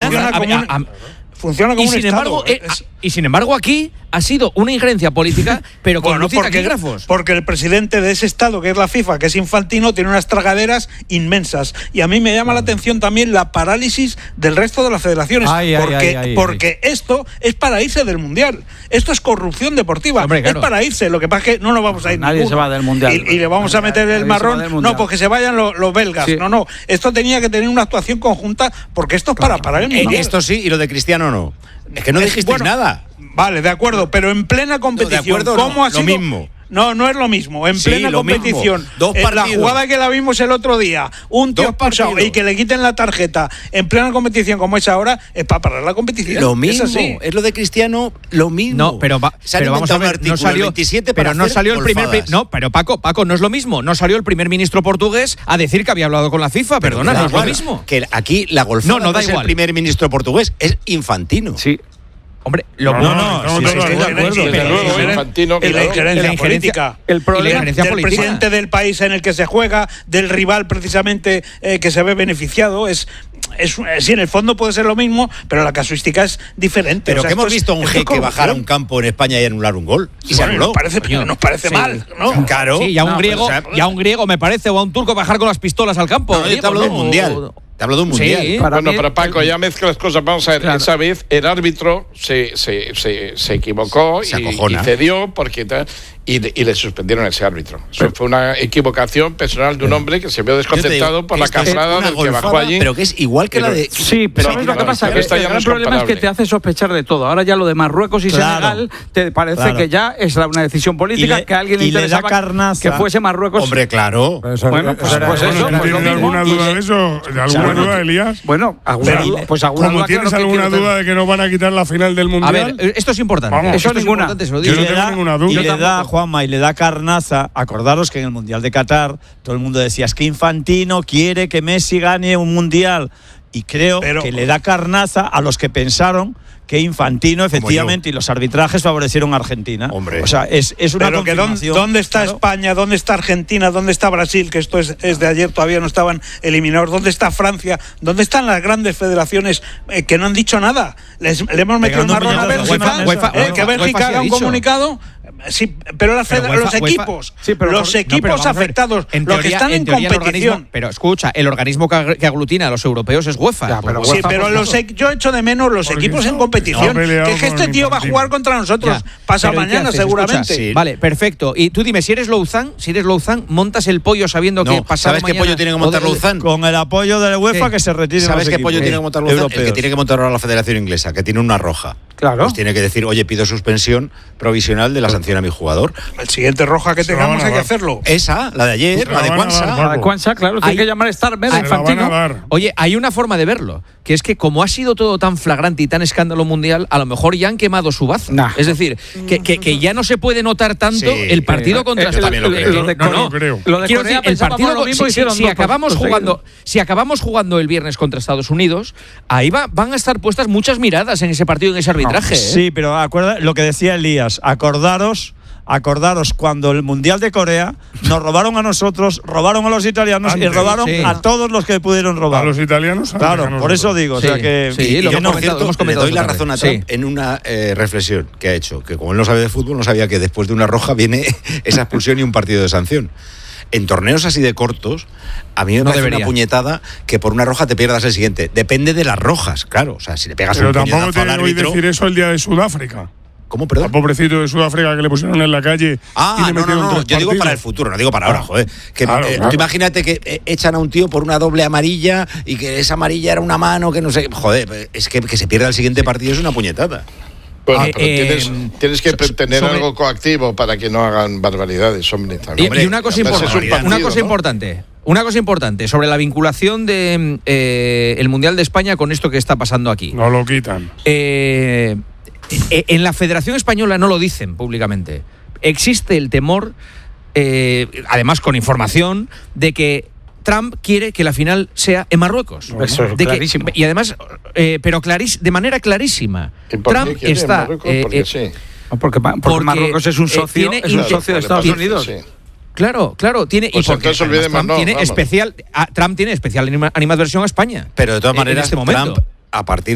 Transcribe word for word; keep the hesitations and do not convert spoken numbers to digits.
funciona como un, a, a, funciona como y un sin Estado. Embargo, eh, y sin embargo aquí ha sido una injerencia política, pero con bueno, porque, taquígrafos. Porque el presidente de ese Estado, que es la FIFA, que es Infantino, tiene unas tragaderas inmensas. Y a mí me llama la atención también la parálisis del resto de las federaciones. Ay, porque ay, ay, ay, porque ay. esto es para irse del Mundial. Esto es corrupción deportiva. Hombre, claro. Es para irse. Lo que pasa es que no nos vamos a ir Nadie ninguno. se va del Mundial. Y, y le vamos a meter el marrón. No, porque se vayan los, los belgas. Sí. No, no. Esto tenía que tener una actuación conjunta porque esto es para parar el Mundial. Eh, esto sí, y lo de Cristiano no. Es que no dijiste bueno, nada. Vale, de acuerdo, pero en plena competición, no, de acuerdo, ¿cómo no, ha sido? Lo mismo. No, no es lo mismo. En Sí, plena lo competición, mismo. Dos en la partidos. jugada que la vimos el otro día, un tío Dos expulsado partidos. y que le quiten la tarjeta en plena competición como es ahora, es para parar la competición. Lo mismo. Es así. Es lo de Cristiano, lo mismo. No, pero, va, Se han pero vamos a inventado ver, un no artículo, el salió, veintisiete pero para no hacer salió el primer, golfadas. no, pero Paco, Paco, no es lo mismo, no salió el primer ministro portugués a decir que había hablado con la FIFA, Pero perdona, da no es lo igual, mismo. Que aquí la golfada No, no da es igual. el primer ministro portugués, es Infantino. Sí. Hombre, lo No, no, no, no, sí, sí, sí, estoy de sí, acuerdo. sí, pero- desde luego, pero- Infantino, Y la claro. injerencia La injerencia- política. El y la problema injerencia del política. presidente del país en el que se juega, del rival precisamente eh, que se ve beneficiado, es, es, es sí, en el fondo puede ser lo mismo, pero la casuística es diferente. Pero O sea, que hemos esto es- visto a un esto es jeque bajar a corrupción. un campo en España y anular un gol. Y se Bueno, anuló. nos parece, Coño, nos parece sí. mal, ¿no? Claro. Sí, y a un No, griego, pero, o sea, y a un griego me parece, o a un turco bajar con las pistolas al campo. No, yo te Diego, hablo de un ¿no? mundial. Te hablo de un Sí. mundial. Para Bueno, mí, pero Paco, ya mezclas cosas. Vamos a ver, Claro. esa vez el árbitro se, se, se, se equivocó Se y, acojona. y cedió porque tal, y, de- y le suspendieron a ese árbitro. Eso fue una equivocación personal de un hombre que se vio Yo te digo, desconcertado por la esto es cascada una del que bajó golfada, allí. Pero que es igual que la de. Sí, pero ¿sabes lo que pasa? pero Que esta el ya no gran es problema es que comparable. te hace sospechar de todo. Ahora ya lo de Marruecos y Claro. Senegal te parece Claro. que ya es una decisión política, Y le- que a alguien le y le da interesaba carnaza. que fuese Marruecos. Hombre, claro. Eso- Bueno, eso pues- era- pues eso eso, era- pues lo ¿Tienes mismo. alguna duda de eso? ¿De alguna Claro. duda, Elías? Bueno, alguna Pero- duda, pues alguna Como duda, tienes claro que alguna quiero duda tener. de que nos van a quitar la final del A Mundial. ver, esto es importante. Vamos. Esto Eso es ninguna. importante, se lo Yo digo. no y le tengo da, ninguna duda. y Yo le da, tampoco. Juanma, y le da carnaza. Acordaros que en el Mundial de Qatar todo el mundo decía, es que Infantino quiere que Messi gane un Mundial. Y creo Pero- que le da carnaza a los que pensaron que Infantino, efectivamente, y los arbitrajes favorecieron a Argentina. Hombre. O sea, es, es una Pero que dónde, confirmación. ¿dónde está Claro. España? ¿Dónde está Argentina? ¿Dónde está Brasil? Que esto es, es de ayer, todavía no estaban eliminados. ¿Dónde está Francia? ¿Dónde están las grandes federaciones eh, que no han dicho nada? Les, le hemos metido el Pegando marrón a puñetazos, Bélgica, UEFA, eh, UEFA, que UEFA Bélgica sí ha haga un dicho. comunicado. Sí, pero las Pero feder- UEFA- los UEFA- equipos, sí, pero los por- no, equipos pero vamos a ver, afectados, en los que teoría- están en, teoría el competición. organismo- pero escucha, el organismo que, ag- que aglutina a los europeos es UEFA. Ya, pero Pues, Sí, UEFA, pero por los favor. e- yo echo de menos los Porque equipos no- en competición. no ha peleado Que, es que con este tío va a Infantino. jugar contra nosotros Ya. pasado Pero ¿y qué mañana, haces? seguramente. Escucha, Sí. Vale, perfecto. Y tú dime, si eres Louzán, si eres Louzán, montas el pollo sabiendo No, que pasado ¿sabes qué mañana- pollo tiene que montar o de- Louzán? Con el apoyo de la UEFA Sí. que se retire. ¿Sabes qué pollo tiene que montar Louzán? El que europeos. tiene que montar ahora la Federación Inglesa, que tiene una roja. Claro. Pues tiene que decir, oye, pido suspensión provisional de la sanción a mi jugador. El siguiente roja que Se la tengamos van a hay que dar. hacerlo. Esa, la de ayer, Se la la de van a dar, Kwanza. Paco. A Kwanza, claro, tiene Hay- que llamar Starmer Se a la van a Infantino. dar. Oye, hay una forma de verlo, que es que como ha sido todo tan flagrante y tan escándalo mundial, a lo mejor ya han quemado su baza. Nah. Es decir, que, que, que ya no se puede notar tanto Sí. el partido Eh, contra eh, yo también lo España. creo. Lo de No, Corea- no. creo. Lo de Quiero Corea decir, el pensábamos partido lo mismo, si, hicieron si dos acabamos por- jugando, si acabamos jugando el viernes contra Estados Unidos, ahí va, van a estar puestas muchas miradas en ese partido, en ese arbitraje. ¿eh? Sí, pero acuerda lo que decía Elías, acordaros, acordaros cuando el Mundial de Corea nos robaron a nosotros, robaron a los italianos Antes, y robaron sí. a todos los que pudieron robar. A los italianos. antes que a Claro, por nosotros. eso digo, Sí, o sea que sí, Y lo yo, hemos por comentado, cierto, hemos le comentado doy la esta razón a tarde. Trump Sí. en una eh, reflexión que ha hecho, que como él no sabe de fútbol, no sabía que después de una roja viene esa expulsión y un partido de sanción. En torneos así de cortos, a mí me No parece debería. una puñetada que por una roja te pierdas el siguiente. Depende de las rojas, claro. O sea, si le pegas Pero un tampoco puñetazo al te oí árbitro… decir eso el día de Sudáfrica. ¿Cómo, Al perdón? pobrecito de Sudáfrica que le pusieron en la calle y Ah, le no, no, metieron no, tres yo digo partidos. para el futuro, no digo para ahora, Ah. joder. Que, Claro, eh, claro. Tú imagínate que eh, echan a un tío por una doble amarilla y que esa amarilla era una mano, que no sé… Joder, es que, que se pierda el siguiente partido es una puñetada. Bueno, Eh, pero eh, tienes, tienes que so- tener sobre- algo coactivo para que no hagan barbaridades, hombre. Y, también. y una cosa Además, es un importante, partido, una cosa ¿no? importante, una cosa importante sobre la vinculación de eh, el Mundial de España con esto que está pasando aquí. No lo quitan. Eh, eh, en la Federación Española no lo dicen públicamente. Existe el temor, eh, además con información, de que Trump quiere que la final sea en Marruecos. Eso es De que- clarísimo. y además, eh, pero clarís, de manera clarísima. ¿Y por qué Trump quiere está. Marruecos? eh, Porque eh, sí. Porque, porque Porque, Marruecos es un eh, socio, tiene es un inter- socio de Estados Sí, Unidos. sí. Claro, claro, tiene Pues y porque entonces además olvidemos, Trump no, tiene vamos. especial ah, Trump tiene especial anima- animadversión a España. Pero de todas En- en maneras, este momento. Trump, a partir